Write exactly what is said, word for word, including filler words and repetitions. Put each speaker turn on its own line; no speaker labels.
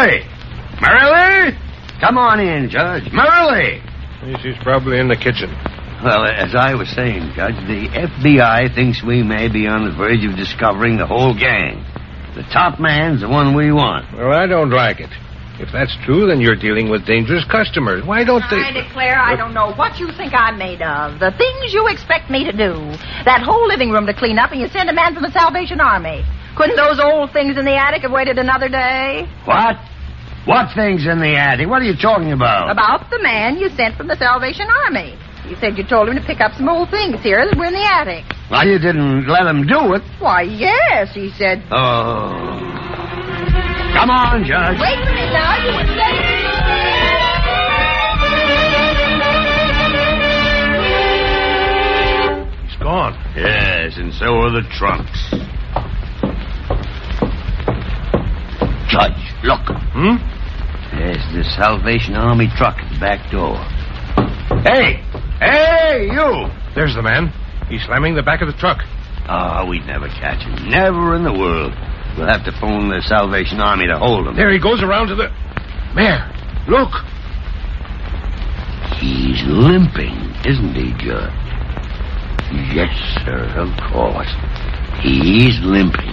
Merrily! Merrily! Come on in, Judge. Merrily!
She's probably in the kitchen.
Well, as I was saying, Judge, the F B I thinks we may be on the verge of discovering the whole gang. The top man's the one we want.
Well, I don't like it. If that's true, then you're dealing with dangerous customers. Why don't they...
I declare I don't know what you think I'm made of. The things you expect me to do. That whole living room to clean up, and you send a man from the Salvation Army. Couldn't those old things in the attic have waited another day?
What? What things in the attic? What are you talking about?
About the man you sent from the Salvation Army. You said you told him to pick up some old things here that were in the attic.
Well, you didn't let him do it.
Why, yes, he said...
Oh. Come on, Judge.
Wait a minute now, you were saying...
He's gone.
Yes, and so are the trunks. Judge, look.
Hmm?
There's the Salvation Army truck at the back door. Hey! Hey, you!
There's the man. He's slamming the back of the truck.
Ah, oh, we'd never catch him. Never in the world. We'll have to phone the Salvation Army to hold him.
There he goes around to the... Mayor, look.
He's limping, isn't he, Judge? Yes, sir, of course. He's limping.